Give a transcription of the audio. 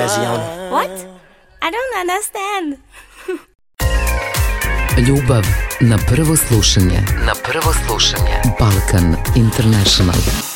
vezi, ono. What? I don't understand. Ljubav na prvo slušanje. Na prvo slušanje. Balkan International.